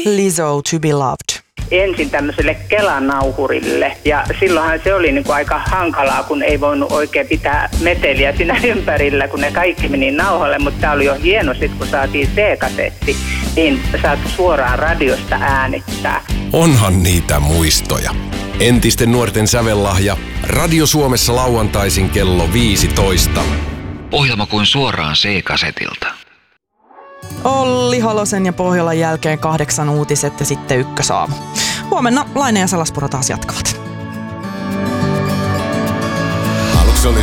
Lizzo, To Be Loved. Ensin tämmöiselle Kelanauhurille ja silloinhan se oli niinku aika hankalaa, kun ei voinut oikein pitää meteliä siinä ympärillä, kun ne kaikki meni nauhalle, mutta tämä oli jo hieno sit, kun saatiin C-kasetti, niin saat suoraan radiosta äänittää. Onhan niitä muistoja. Entisten nuorten sävellahja Radio Suomessa lauantaisin kello 15. Ohjelma kuin suoraan C-kasetilta. Olli Halosen ja Pohjolan jälkeen 8 uutiset ja sitten Ykkösaamu. Huomenna Laine ja Salaspuro taas jatkavat.